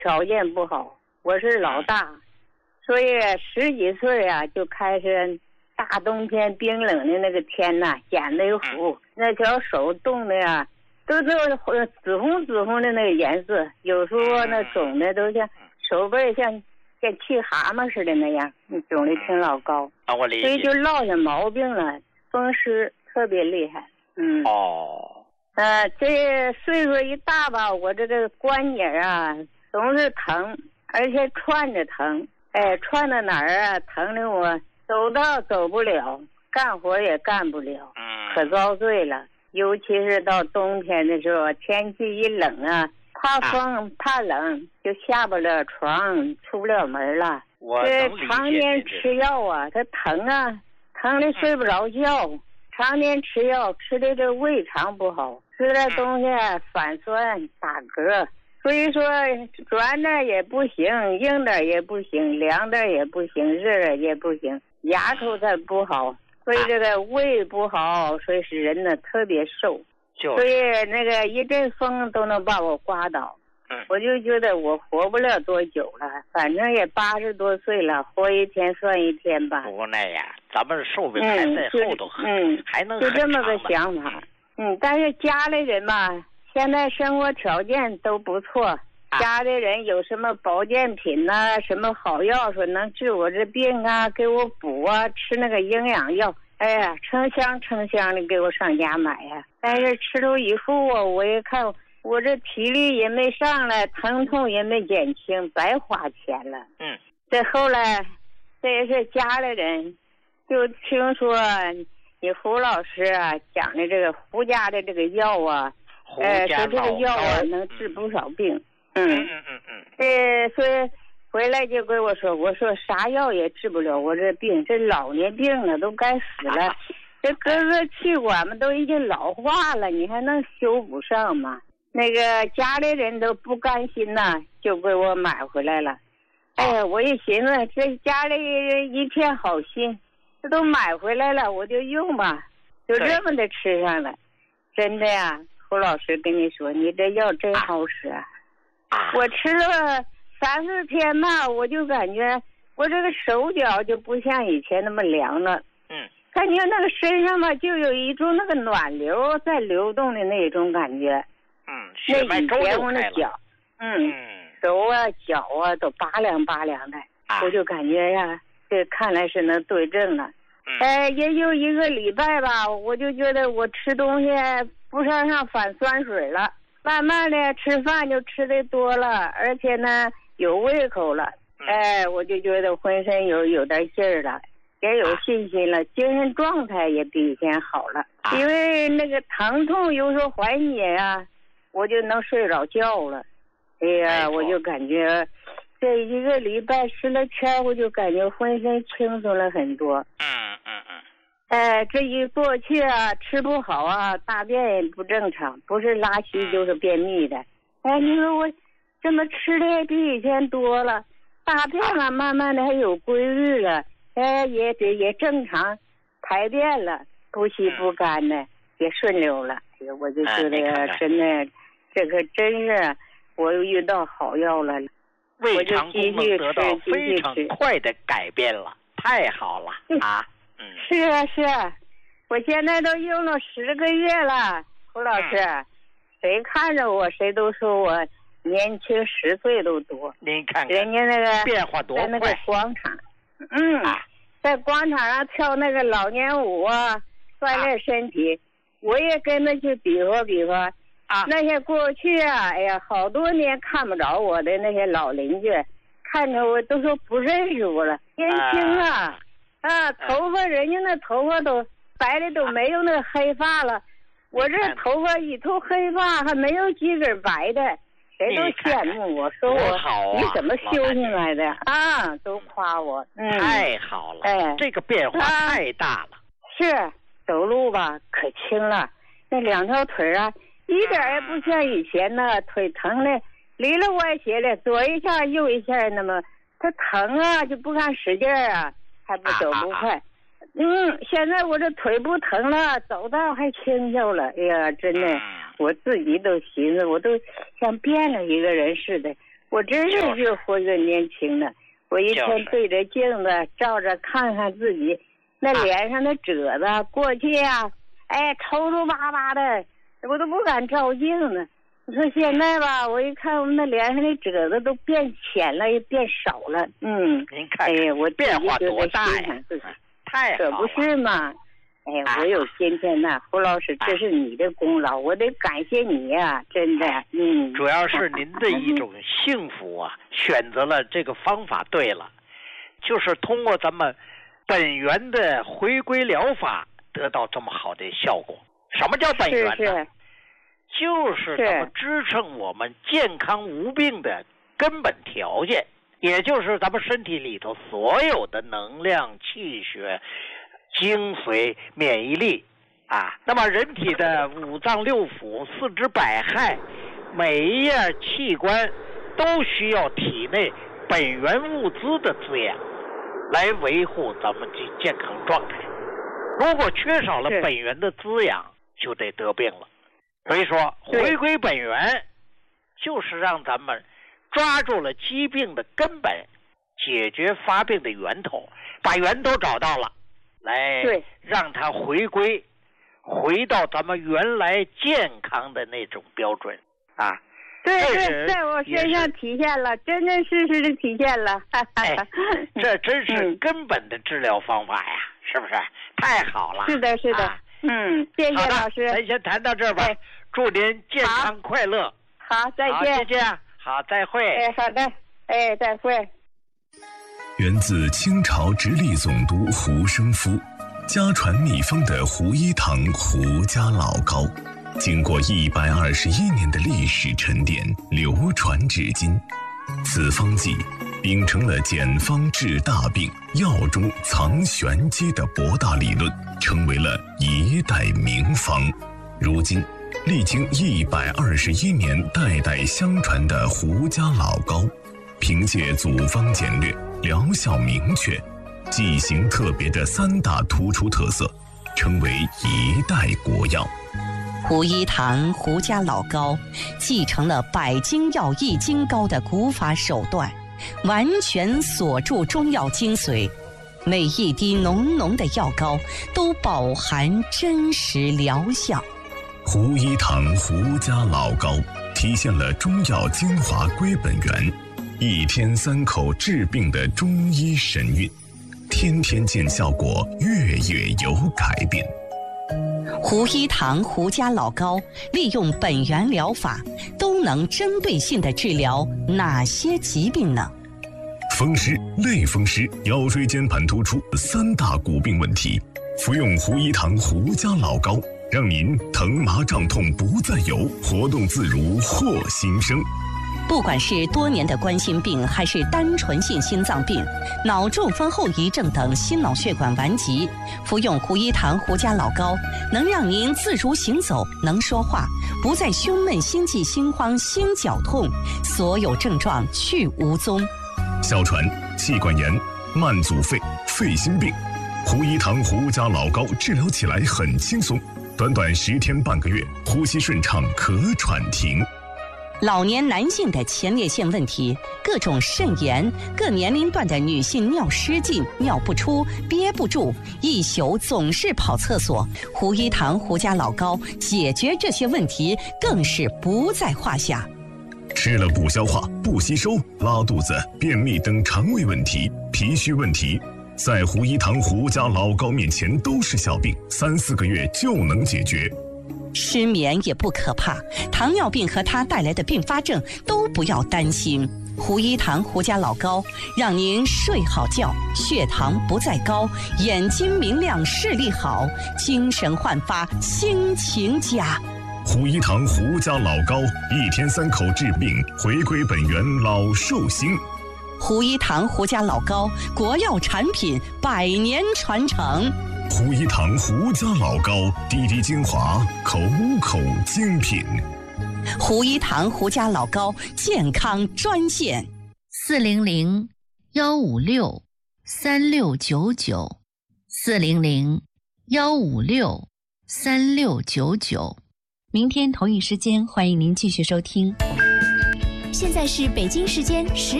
条件不好，我是老大，所以10几岁啊就开始大冬天冰冷的那个天呐，眼泪糊，那条手冻的呀，都紫红的那个颜色，有时候那肿的都像手背像气蛤蟆似的那样，肿的挺老高， 我理解。 所以就落下毛病了，风湿特别厉害。这岁数一大吧，我这个关节啊总是疼，而且串着疼，串到哪儿啊，疼的我走道走不了，干活也干不了，可遭罪了。尤其是到冬天的时候，天气一冷啊，怕风怕冷，就下不了床，出不了门了。这常年吃药啊，它疼啊，疼的睡不着觉。常年吃药，吃的这胃肠不好，吃的东西反酸打嗝，所以说软的也不行，硬的也不行，凉的也不行，热的也不行，牙口它不好，所以这个胃不好，所以使人呢特别瘦，所以那个一阵风都能把我刮倒。我就觉得我活不了多久了，反正也80多岁了，活一天算一天吧。 无奈呀，咱们寿命还在后头，还能就这么个想法。但是家里人嘛，现在生活条件都不错，家里人有什么保健品呐、什么好药，说能治我这病啊，给我补啊，吃那个营养药，哎呀，成箱的给我上家买呀。但是吃了以后啊，我一看。我这体力也没上来，疼痛也没减轻，白花钱了。这后来，这也是家里人，就听说你胡老师啊讲的这个胡家的这个药啊，说这个药啊能治不少病。所以回来就跟我说啥药也治不了我这病，这老年病了都该死了，这各个气管嘛都已经老化了，你还能修补上吗？那个家里人都不甘心呐，就给我买回来了。哎呀，我一寻思，这家里人一片好心，这都买回来了，我就用吧，就这么的吃上了。真的呀，胡老师跟你说，你这药真好使啊！我吃了3、4天吧，我就感觉我这个手脚就不像以前那么凉了。感觉那个身上吧，就有一种那个暖流在流动的那种感觉。那以前我那脚，手啊脚啊都拔凉的，我就感觉呀，这看来是能对症了。也就1个礼拜吧，我就觉得我吃东西不上反酸水了，慢慢的吃饭就吃的多了，而且呢有胃口了。我就觉得浑身有点劲儿了，也有信心了，精神状态也比以前好了。因为那个疼痛有时候缓解啊，我就能睡着觉了。哎呀，我就感觉这1个礼拜吃了天，我就感觉浑身轻松了很多。这一过去啊，吃不好啊，大便也不正常，不是拉稀就是便秘的。你说我这么吃的也比以前多了，大便啊慢慢的还有规律了，也正常排便了，不稀不干的，也顺溜了。我就觉得真的，这个真是我又遇到好药了， 胃肠功能得到非常快的改变了，太好了啊！ 是啊，我现在都用了10个月了，胡老师，谁看着我谁都说我年轻10岁都多。 您看看人家那个变化多快， 在那个广场，在广场上跳那个老年舞啊，锻炼身体，我也跟着去比划比划。那些过去啊，哎呀，好多年看不着我的那些老邻居，看着我都说不认识我了，年轻啊。头发人家那头发都白的都没有那个黑发了，我这头发一头黑发还没有几根白的，谁都羡慕我，说我你怎么修行来的啊？都夸我。 太好了，这个变化太大了。 是走路吧可轻了，那2条腿啊一点也不像以前呢，腿疼的里了歪斜的，左一下右一下，那么它疼啊就不敢使劲啊，还不走不快。现在我这腿不疼了，走道还轻巧了。哎呀，真的，我自己都寻思，我都像变了一个人似的。 我真是越活越年轻了。我一天对着镜子照着看看自己，那脸上的褶子，过去呀，皱皱巴巴的，我都不敢照镜子。你说现在吧，我一看我们那脸上的褶子都变浅了，也变少了。 您看， 我变化多大呀！太好了， 可不是嘛。我有今天呐，胡老师，这是你的功劳，我得感谢你呀，真的。 主要是您的一种幸福啊，选择了这个方法对了，就是通过咱们本源的回归疗法得到这么好的效果。什么叫本源呢？就是咱们支撑我们健康无病的根本条件，也就是咱们身体里头所有的能量、气血、精髓、免疫力啊。那么人体的五脏六腑、四肢百骸，每一样器官都需要体内本源物资的滋养，来维护咱们的健康状态。如果缺少了本源的滋养，就得得病了。所以说，回归本源，就是让咱们抓住了疾病的根本，解决发病的源头，把源头找到了，来让它回归，回到咱们原来健康的那种标准啊。 对，在我身上体现了，真真实实的体现了。 这真是根本的治疗方法呀，是不是？太好了。 是的。谢谢老师。 咱先谈到这儿吧。祝您健康快乐。 好，再见。 谢谢。好，再会。 好的。再会。 源自清朝直隶总督胡生夫，家传秘方的胡一堂胡家老膏，经过121年的历史沉淀，流传至今。此方剂秉承了简方治大病、药中藏玄机的博大理论，成为了一代名方。如今历经121年代代相传的胡家老膏，凭借组方简略、疗效明确、剂型特别的3大突出特色，成为一代国药。 胡一堂胡家老膏继承了百金药益精膏的古法手段，完全锁住中药精髓，每一滴浓浓的药膏都饱含真实疗效。 胡一堂胡家老膏体现了中药精华归本源，一天3口治病的中医神韵，天天见效果，月月有改变。 胡一堂胡家老膏利用本源疗法，都能针对性地治疗哪些疾病呢？ 风湿、类风湿、腰椎间盘突出3大骨病问题，服用胡一堂胡家老膏，让您疼麻胀痛不再有，活动自如获新生。 不管是多年的冠心病，还是单纯性心脏病、脑中风后遗症等心脑血管顽疾，服用胡一堂胡家老膏，能让您自如行走，能说话，不再胸闷、心悸、心慌、心绞痛，所有症状去无踪。 哮喘、气管炎、慢阻肺、肺心病，胡一堂胡家老膏治疗起来很轻松，短短10天半个月，呼吸顺畅，咳喘停。 老年男性的前列腺问题，各种肾炎，各年龄段的女性尿失禁、尿不出、憋不住，一宿总是跑厕所，胡一堂胡家老膏解决这些问题更是不在话下。 吃了不消化、不吸收、拉肚子、便秘等肠胃问题、脾虚问题，在胡一堂胡家老膏面前都是小病，3、4个月就能解决。 失眠也不可怕，糖尿病和它带来的并发症都不要担心。胡一堂胡家老膏让您睡好觉，血糖不再高，眼睛明亮，视力好，精神焕发，心情佳。 胡一堂胡家老膏，一天3口治病，回归本源，老寿星。 胡一堂胡家老膏，国药产品，100年传承。 胡一堂胡家老膏，滴滴精华，口口精品。 胡一堂胡家老膏健康专线 400-156-3699，400-156-3699。明天同一时间，欢迎您继续收听。 现在是北京时间